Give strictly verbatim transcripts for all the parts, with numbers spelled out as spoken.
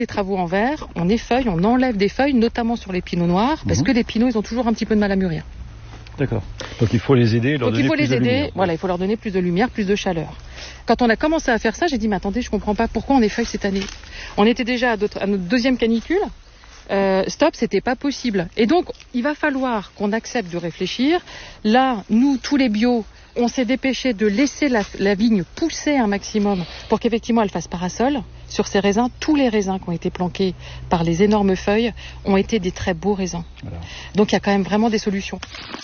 Les travaux en verre, on effeuille, on enlève des feuilles, notamment sur les pinots noirs, parce mmh. que les pinots, ils ont toujours un petit peu de mal à mûrir. D'accord. Donc il faut les aider, leur Donc donner il faut plus les de aider, lumière. voilà, il faut leur donner plus de lumière, plus de chaleur. Quand on a commencé à faire ça, j'ai dit, mais attendez, je comprends pas pourquoi on effeuille cette année. On était déjà à, à notre deuxième canicule. Euh, stop, c'était pas possible. Et donc, il va falloir qu'on accepte de réfléchir. Là, nous, tous les bio, on s'est dépêché de laisser la, la vigne pousser un maximum pour qu'effectivement elle fasse parasol. Sur ces raisins, tous les raisins qui ont été planqués par les énormes feuilles ont été des très beaux raisins. Voilà. Donc, il y a quand même vraiment des solutions.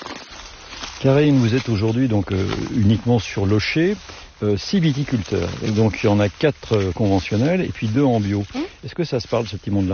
Karine, vous êtes aujourd'hui donc euh, uniquement sur l'Ocher, euh, six viticulteurs. Et donc, il y en a quatre euh, conventionnels et puis deux en bio. Hum. Est-ce que ça se parle, ce petit monde-là ?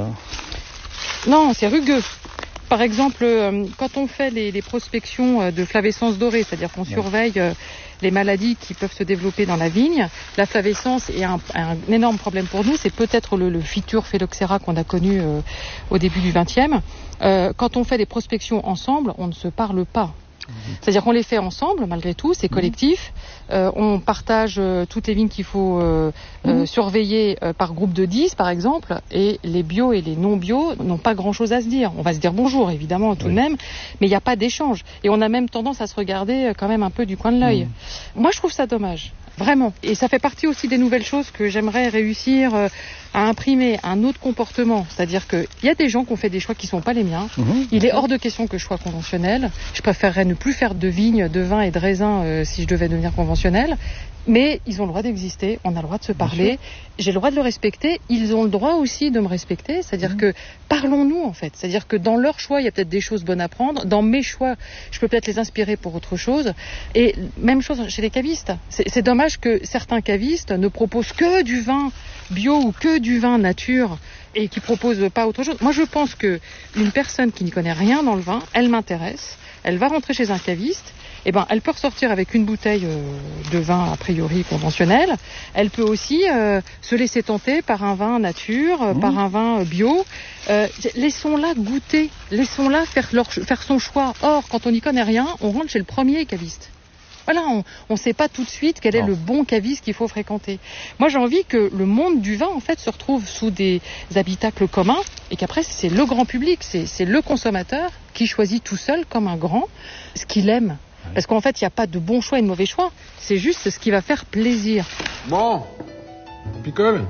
Non, c'est rugueux. Par exemple, euh, quand on fait les, les prospections euh, de flavescence dorée, c'est-à-dire qu'on ouais. surveille euh, les maladies qui peuvent se développer dans la vigne, la flavescence est un, un énorme problème pour nous. C'est peut-être le, le Phytur Phylloxera qu'on a connu euh, au début du vingtième. Euh, quand on fait des prospections ensemble, on ne se parle pas. C'est-à-dire qu'on les fait ensemble, malgré tout, c'est collectif. Euh, on partage euh, toutes les vignes qu'il faut euh, euh, surveiller euh, par groupe de dix, par exemple, et les bio et les non-bio n'ont pas grand-chose à se dire. On va se dire bonjour, évidemment, tout oui. de même, mais il n'y a pas d'échange. Et on a même tendance à se regarder euh, quand même un peu du coin de l'œil. Mmh. Moi, je trouve ça dommage. Vraiment. Et ça fait partie aussi des nouvelles choses que j'aimerais réussir euh, à imprimer un autre comportement. C'est-à-dire qu'il y a des gens qui ont fait des choix qui ne sont pas les miens. Mmh. Il est hors de question que je sois conventionnel. Je préférerais ne plus faire de vignes, de vin et de raisin euh, si je devais devenir conventionnel. Mais ils ont le droit d'exister, on a le droit de se parler, j'ai le droit de le respecter, ils ont le droit aussi de me respecter, c'est-à-dire mmh. que parlons-nous en fait, c'est-à-dire que dans leur choix il y a peut-être des choses bonnes à prendre, dans mes choix je peux peut-être les inspirer pour autre chose, et même chose chez les cavistes, c'est, c'est dommage que certains cavistes ne proposent que du vin bio ou que du vin nature et qui proposent pas autre chose. Moi je pense que une personne qui n'y connaît rien dans le vin, elle m'intéresse, elle va rentrer chez un caviste, eh ben, elle peut ressortir avec une bouteille euh, de vin a priori conventionnel. Elle peut aussi euh, se laisser tenter par un vin nature, euh, mmh. par un vin euh, bio. Euh, laissons-la goûter, laissons-la faire, leur, faire son choix. Or, quand on n'y connaît rien, on rentre chez le premier caviste. Voilà, on ne sait pas tout de suite quel est oh. le bon caviste qu'il faut fréquenter. Moi, j'ai envie que le monde du vin, en fait, se retrouve sous des habitacles communs et qu'après, c'est le grand public, c'est, c'est le consommateur qui choisit tout seul, comme un grand, ce qu'il aime. Parce qu'en fait, il n'y a pas de bon choix et de mauvais choix. C'est juste ce qui va faire plaisir. Bon, picole.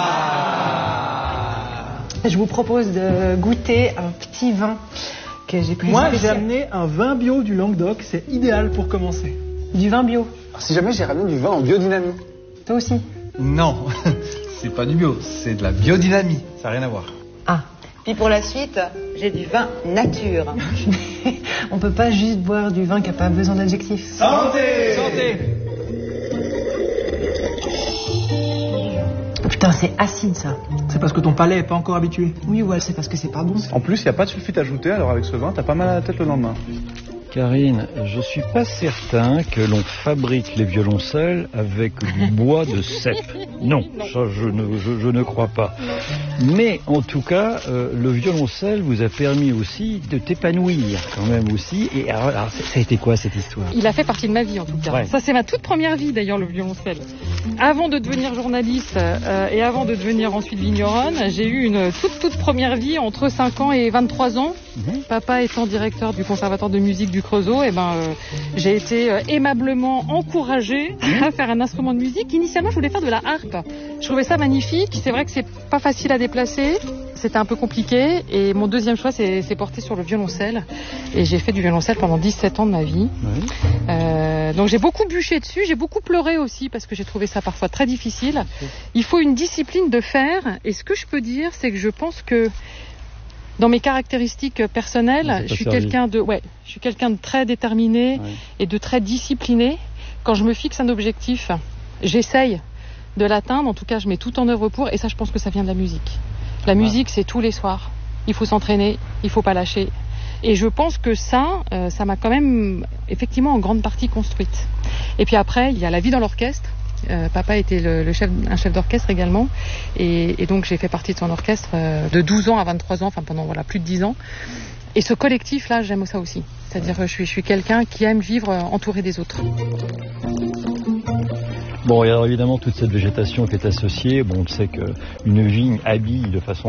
Ah. Je vous propose de goûter un petit vin que j'ai pris. Moi, spécial. j'ai amené un vin bio du Languedoc. C'est idéal pour commencer. Du vin bio. Alors, si jamais j'ai ramené du vin en biodynamie. Toi aussi? Non, c'est pas du bio, c'est de la biodynamie. Ça n'a rien à voir. Ah. Puis pour la suite, j'ai du vin nature. On peut pas juste boire du vin qui n'a pas besoin d'adjectifs. Santé! Santé! Putain, c'est acide ça. C'est parce que ton palais est pas encore habitué. Oui, ouais, c'est parce que c'est pas bon. En plus, il n'y a pas de sulfite ajouté, alors avec ce vin, t'as pas mal à la tête le lendemain. Karine, je suis pas certain que l'on fabrique les violoncelles avec du bois de cèpe. Non, ça je ne, je, je ne crois pas. Mais en tout cas, euh, le violoncelle vous a permis aussi de t'épanouir quand même aussi. Et alors, alors, ça a été quoi cette histoire? Il a fait partie de ma vie en tout cas. Ouais. Ça c'est ma toute première vie d'ailleurs, le violoncelle. Avant de devenir journaliste euh, et avant de devenir ensuite vigneronne, j'ai eu une toute toute première vie entre cinq ans et vingt-trois ans. Mmh. Papa étant directeur du conservatoire de musique du Creusot, et ben euh, j'ai été euh, aimablement encouragée à faire un instrument de musique. Initialement, je voulais faire de la harpe. Je trouvais ça magnifique. C'est vrai que c'est pas facile à déplacer. C'était un peu compliqué. Et mon deuxième choix, c'est, c'est porté sur le violoncelle. Et j'ai fait du violoncelle pendant dix-sept ans de ma vie. Oui. Euh, donc j'ai beaucoup bûché dessus. J'ai beaucoup pleuré aussi parce que j'ai trouvé ça parfois très difficile. Il faut une discipline de faire. Et ce que je peux dire, c'est que je pense que dans mes caractéristiques personnelles, je suis servi. quelqu'un de, ouais, je suis quelqu'un de très déterminé ouais. et de très discipliné. Quand je me fixe un objectif, j'essaye de l'atteindre. En tout cas, je mets tout en œuvre pour. Et ça, je pense que ça vient de la musique. La ouais. musique, c'est tous les soirs. Il faut s'entraîner, il faut pas lâcher. Et je pense que ça, euh, ça m'a quand même effectivement en grande partie construite. Et puis après, il y a la vie dans l'orchestre. Euh, papa était le, le chef, un chef d'orchestre également, et, et donc j'ai fait partie de son orchestre euh, de douze ans à vingt-trois ans, enfin pendant voilà, plus de dix ans. Et ce collectif-là, j'aime ça aussi. C'est-à-dire que je suis, je suis quelqu'un qui aime vivre entouré des autres. Bon, il y a évidemment toute cette végétation qui est associée. Bon, on sait qu'une vigne habille de façon